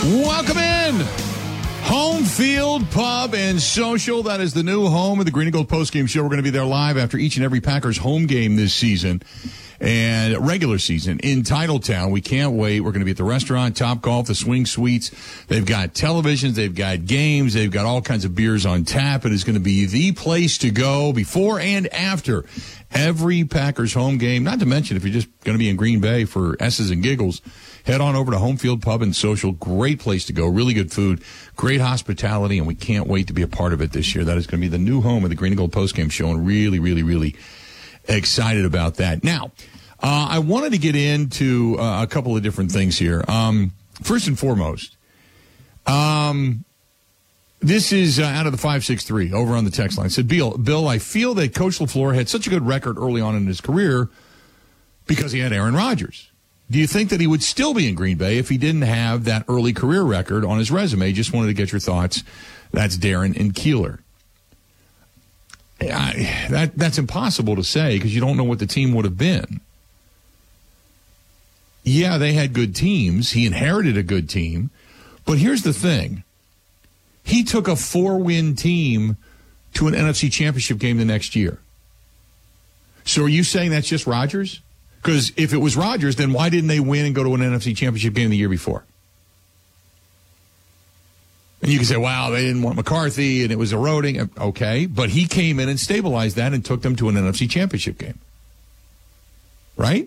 Welcome in. Home Field Pub and Social. That is the new home of the Green and Gold postgame show. We're going to be there live after each and every Packers home game this season and regular season in Titletown. We can't wait. We're going to be at the restaurant, Top Golf, the Swing Suites. They've got televisions. They've got games. They've got all kinds of beers on tap. It is going to be the place to go before and after every Packers home game. Not to mention, if you're just going to be in Green Bay for S's and giggles, head on over to Home Field Pub and Social. Great place to go. Really good food. Great hospitality, and we can't wait to be a part of it this year. That is going to be the new home of the Green and Gold postgame show, and really, really, really excited about that. Now, I wanted to get into a couple of different things here. First and foremost, this is out of the 563 over on the text line. It said, Bill, I feel that Coach LaFleur had such a good record early on in his career because he had Aaron Rodgers. Do you think that he would still be in Green Bay if he didn't have that early career record on his resume? Just wanted to get your thoughts. That's Darren and Keeler. That's impossible to say because you don't know what the team would have been. Yeah, they had good teams. He inherited a good team. But here's the thing. He took a 4-win team to an NFC Championship game the next year. So are you saying that's just Rodgers? Because if it was Rodgers, then why didn't they win and go to an NFC Championship game the year before? And you can say, wow, they didn't want McCarthy and it was eroding. Okay, but he came in and stabilized that and took them to an NFC Championship game. Right?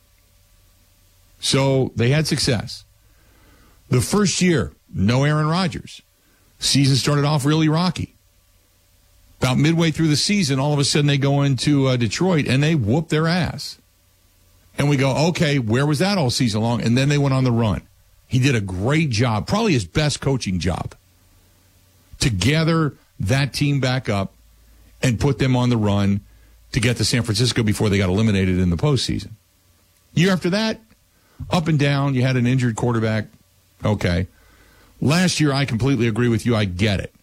So they had success. The first year, no Aaron Rodgers. Season started off really rocky. About midway through the season, all of a sudden they go into Detroit and they whoop their ass. And we go, okay, where was that all season long? And then they went on the run. He did a great job, probably his best coaching job, to gather that team back up and put them on the run to get to San Francisco before they got eliminated in the postseason. Year after that, up and down, you had an injured quarterback. Okay. Last year, I completely agree with you. I get it.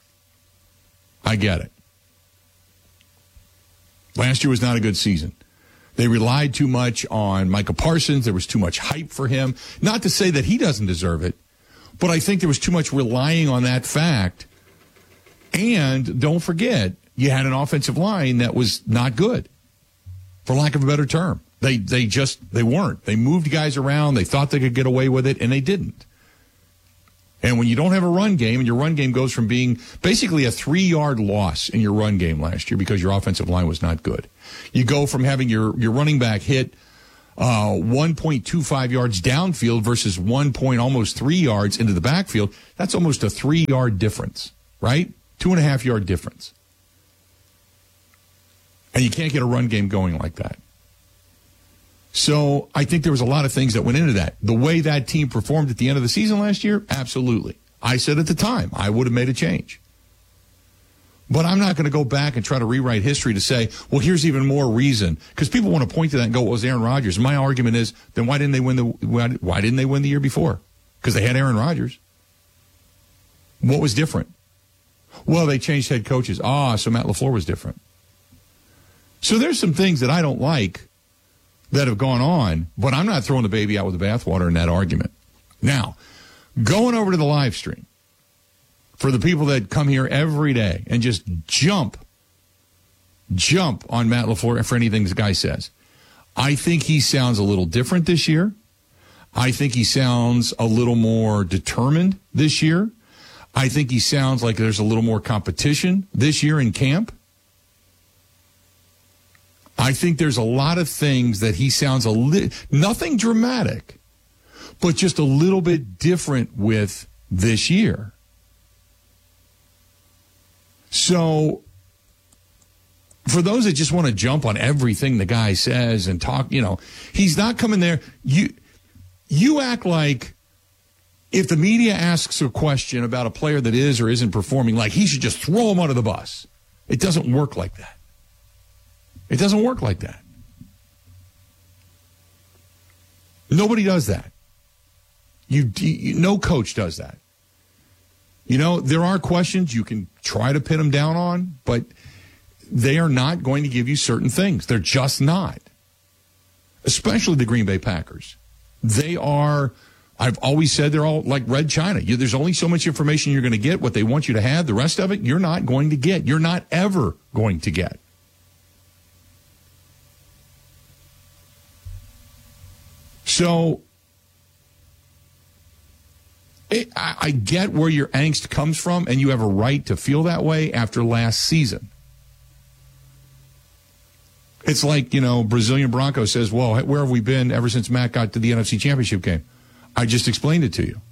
Last year was not a good season. They relied too much on Micah Parsons. There was too much hype for him. Not to say that he doesn't deserve it, but I think there was too much relying on that fact. And don't forget, you had an offensive line that was not good, for lack of a better term. They weren't. They moved guys around. They thought they could get away with it, and they didn't. And when you don't have a run game, and your run game goes from being basically a 3-yard loss in your run game last year because your offensive line was not good. You go from having your running back hit 1.25 yards downfield versus almost 3 yards into the backfield. That's almost a 3-yard difference, right? 2.5-yard difference. And you can't get a run game going like that. So I think there was a lot of things that went into that. The way that team performed at the end of the season last year, absolutely. I said at the time, I would have made a change. But I'm not going to go back and try to rewrite history to say, well, here's even more reason. Because people want to point to that and go, well, it was Aaron Rodgers. My argument is, then why didn't they win the year before? Because they had Aaron Rodgers. What was different? Well, they changed head coaches. So Matt LaFleur was different. So there's some things that I don't like that have gone on, but I'm not throwing the baby out with the bathwater in that argument. Now, going over to the live stream, for the people that come here every day and just jump on Matt LaFleur for anything this guy says, I think he sounds a little different this year. I think he sounds a little more determined this year. I think he sounds like there's a little more competition this year in camp. I think there's a lot of things that he sounds nothing dramatic, but just a little bit different with this year. So for those that just want to jump on everything the guy says and talk, he's not coming there. You act like if the media asks a question about a player that is or isn't performing, like he should just throw him under the bus. It doesn't work like that. It doesn't work like that. Nobody does that. No coach does that. There are questions you can try to pin them down on, but they are not going to give you certain things. They're just not. Especially the Green Bay Packers. They are I've always said they're all like Red China. There's only so much information you're going to get. What they want you to have, the rest of it, you're not going to get. You're not ever going to get. So I get where your angst comes from, and you have a right to feel that way after last season. It's like, Brazilian Bronco says, well, where have we been ever since Matt got to the NFC Championship game? I just explained it to you.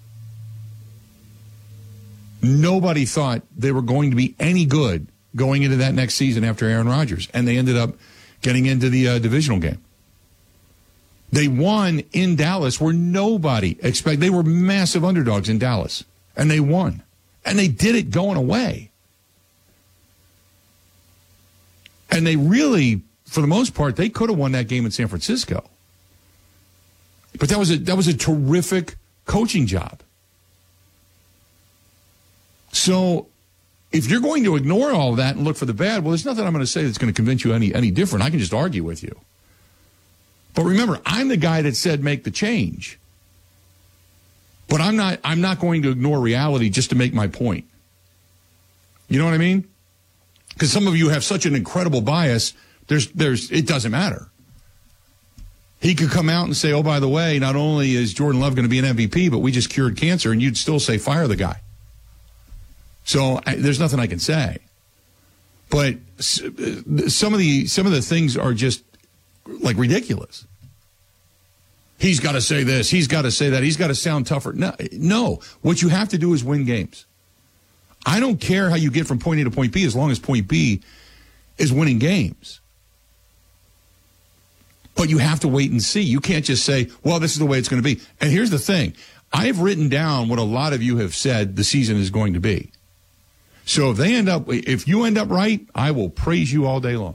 Nobody thought they were going to be any good going into that next season after Aaron Rodgers, and they ended up getting into the divisional game. They won in Dallas where nobody expected. They were massive underdogs in Dallas, and they won. And they did it going away. And they really, for the most part, they could have won that game in San Francisco. But that was a terrific coaching job. So if you're going to ignore all of that and look for the bad, well, there's nothing I'm going to say that's going to convince you any different. I can just argue with you. But remember, I'm the guy that said make the change. But I'm not going to ignore reality just to make my point. You know what I mean? Because some of you have such an incredible bias, it doesn't matter. He could come out and say, oh, by the way, not only is Jordan Love going to be an MVP, but we just cured cancer, and you'd still say fire the guy. So there's nothing I can say. But some of the things are just like ridiculous. He's got to say this. He's got to say that. He's got to sound tougher. No. What you have to do is win games. I don't care how you get from point A to point B as long as point B is winning games. But you have to wait and see. You can't just say, well, this is the way it's going to be. And here's the thing. I've written down what a lot of you have said the season is going to be. So if you end up right, I will praise you all day long.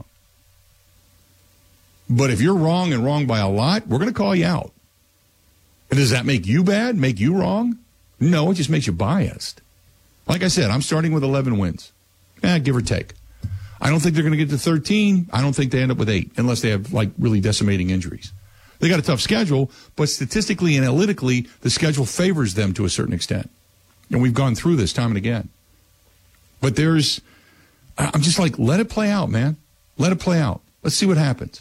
But if you're wrong and wrong by a lot, we're going to call you out. And does that make you bad, make you wrong? No, it just makes you biased. Like I said, I'm starting with 11 wins. Give or take. I don't think they're going to get to 13. I don't think they end up with 8 unless they have really decimating injuries. They got a tough schedule, but statistically and analytically, the schedule favors them to a certain extent. And we've gone through this time and again. But I'm just like, let it play out, man. Let it play out. Let's see what happens.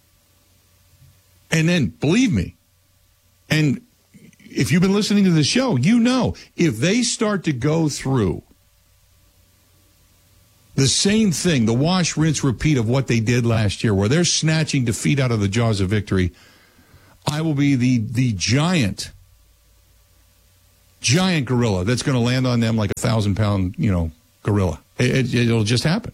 And then, believe me, and if you've been listening to the show, if they start to go through the same thing, the wash, rinse, repeat of what they did last year, where they're snatching defeat out of the jaws of victory, I will be the giant gorilla that's going to land on them like 1,000-pound, gorilla. It'll just happen.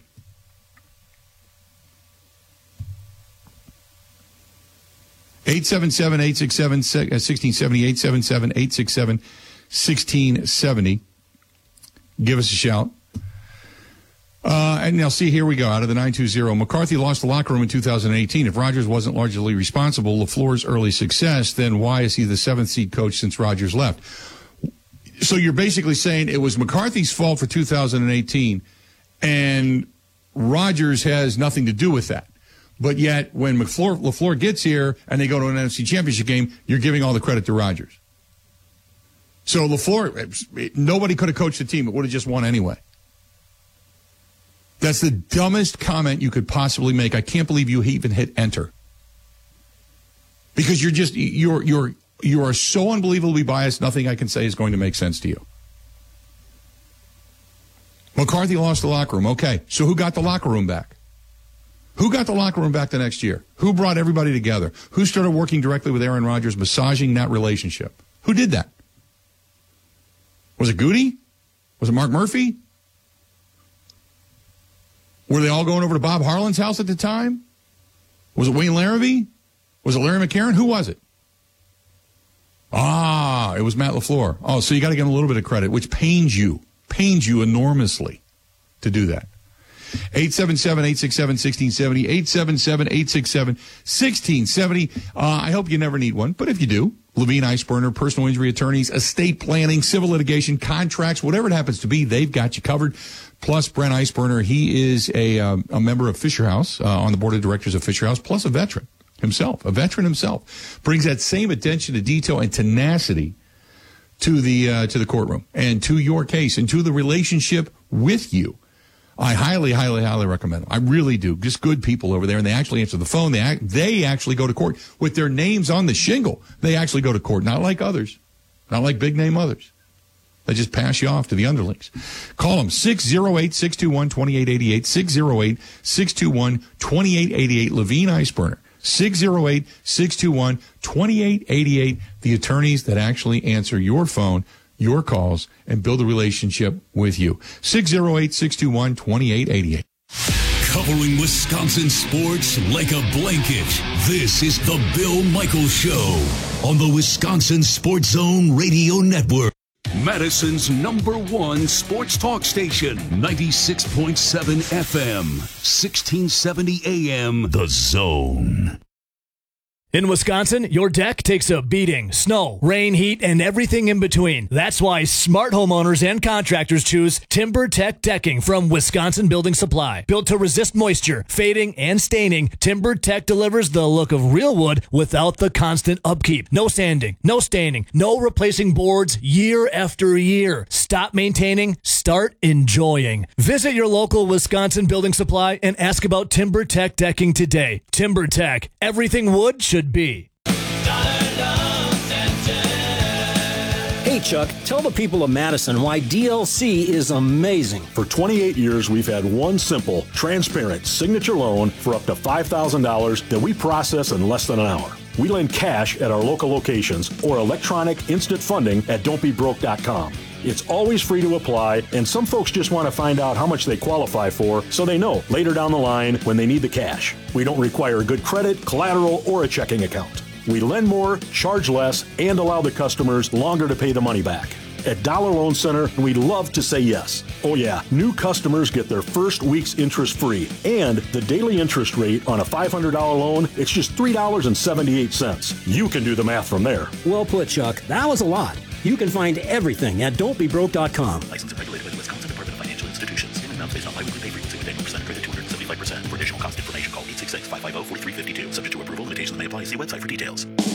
$877-867-1670, 877-867-1670. Give us a shout. And now, see, here we go, out of the 920. McCarthy lost the locker room in 2018. If Rodgers wasn't largely responsible, LaFleur's early success, then why is he the 7th seed coach since Rodgers left? So you're basically saying it was McCarthy's fault for 2018, and Rodgers has nothing to do with that. But yet, when LaFleur gets here and they go to an NFC Championship game, you're giving all the credit to Rodgers. So LaFleur, nobody could have coached the team. It would have just won anyway. That's the dumbest comment you could possibly make. I can't believe you even hit enter. Because you are so unbelievably biased, nothing I can say is going to make sense to you. McCarthy lost the locker room. Okay, so who got the locker room back? Who got the locker room back the next year? Who brought everybody together? Who started working directly with Aaron Rodgers, massaging that relationship? Who did that? Was it Goody? Was it Mark Murphy? Were they all going over to Bob Harlan's house at the time? Was it Wayne Larrivee? Was it Larry McCarron? Who was it? It was Matt LaFleur. Oh, so you got to give him a little bit of credit, which pains you enormously to do that. 877-867-1670, 877-867-1670. I hope you never need one, but if you do, Levine Ice Burner, personal injury attorneys, estate planning, civil litigation, contracts, whatever it happens to be, they've got you covered. Plus, Brent Iceburner, he is a member of Fisher House, on the board of directors of Fisher House, plus a veteran. himself, a veteran himself, brings that same attention to detail and tenacity to the courtroom and to your case and to the relationship with you. I highly, highly, highly recommend them. I really do. Just good people over there, and they actually answer the phone. They actually go to court with their names on the shingle. They actually go to court, not like others, not like big-name others. They just pass you off to the underlings. Call them 608-621-2888, 608-621-2888, Levine Ice Burner, 608-621-2888, the attorneys that actually answer your phone, your calls, and build a relationship with you. 608-621-2888. Covering Wisconsin sports like a blanket, this is the Bill Michaels Show on the Wisconsin Sports Zone Radio Network. Madison's #1 sports talk station, 96.7 FM, 1670 AM, The Zone. In Wisconsin, your deck takes a beating. Snow, rain, heat, and everything in between. That's why smart homeowners and contractors choose TimberTech Decking from Wisconsin Building Supply. Built to resist moisture, fading, and staining, TimberTech delivers the look of real wood without the constant upkeep. No sanding, no staining, no replacing boards year after year. Stop maintaining, start enjoying. Visit your local Wisconsin Building Supply and ask about TimberTech Decking today. TimberTech, everything wood should be. Hey Chuck, tell the people of Madison why DLC is amazing. For 28 years, we've had one simple, transparent signature loan for up to $5,000 that we process in less than an hour. We lend cash at our local locations or electronic instant funding at don'tbebroke.com. It's always free to apply, and some folks just want to find out how much they qualify for so they know later down the line when they need the cash. We don't require good credit, collateral, or a checking account. We lend more, charge less, and allow the customers longer to pay the money back. At Dollar Loan Center, we love to say yes. Oh yeah, new customers get their first week's interest free. And the daily interest rate on a $500 loan, it's just $3.78. You can do the math from there. Well put, Chuck. That was a lot. You can find everything at don'tbebroke.com. Licensed and regulated by the Wisconsin Department of Financial Institutions. In amounts based on biweekly pay frequency with annual percent credit 275%. For additional cost information, call 866-550-4352. Subject to approval, limitations may apply. See website for details.